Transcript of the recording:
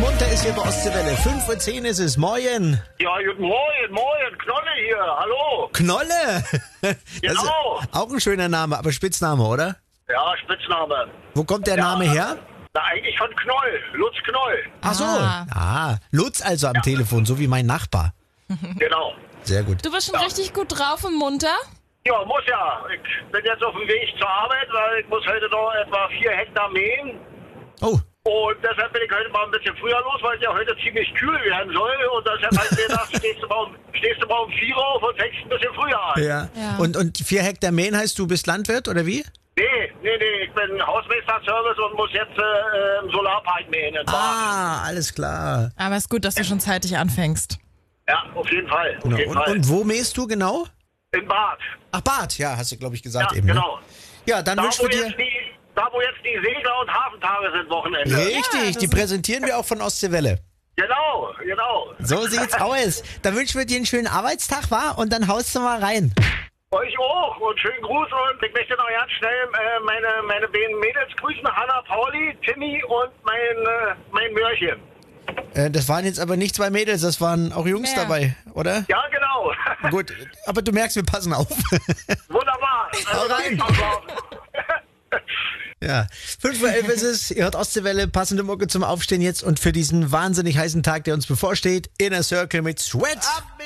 munter ist hier bei Ostseewelle. 5:10 Uhr ist es. Moin. Ja, guten Morgen, Knolle hier, hallo. Knolle. Genau. Ist auch ein schöner Name, aber Spitzname, oder? Ja, Spitzname. Wo kommt der Name her? Na, eigentlich von Knoll, Lutz Knoll. Ach so. Lutz also am Telefon, so wie mein Nachbar. Genau. Sehr gut. Du bist schon richtig gut drauf und munter? Ja, muss ja. Ich bin jetzt auf dem Weg zur Arbeit, weil ich muss heute noch etwa 4 Hektar mähen. Oh. Und deshalb bin ich heute mal ein bisschen früher los, weil es ja heute ziemlich kühl werden soll. Und deshalb habe ich mir gedacht, stehst du mal um 4 auf und fängst ein bisschen früher an. Ja. Und 4 Hektar mähen heißt, du bist Landwirt oder wie? Nee, ich bin Hausmeister-Service und muss jetzt im Solarpark mähen in Bad. Ah, alles klar. Aber ist gut, dass du schon zeitig anfängst. Ja, auf jeden Fall. Genau. Und wo mähst du genau? In Bad. Ach, Bad, ja, hast du, glaube ich, gesagt Ja, eben. genau. Ne? Ja, dann wünschen wir dir... Da, wo jetzt die Segler- und Hafentage sind, Wochenende. Richtig, Ja, die präsentieren wir auch von Ostseewelle. Genau. So sieht's aus. Dann wünschen wir dir einen schönen Arbeitstag, wa? Und dann haust du mal rein. Euch auch und schönen Gruß und ich möchte noch ganz schnell meine beiden Mädels grüßen, Hanna, Pauli, Timmy und mein Mörchen. Das waren jetzt aber nicht 2 Mädels, das waren auch Jungs Mehr. dabei, oder? Ja, genau. Gut, aber du merkst, wir passen auf. Wunderbar. Hau rein. Ja, 5:11 Uhr ist es, ihr hört Ostseewelle, passende Mucke zum Aufstehen jetzt und für diesen wahnsinnig heißen Tag, der uns bevorsteht, Inner Circle mit Sweat.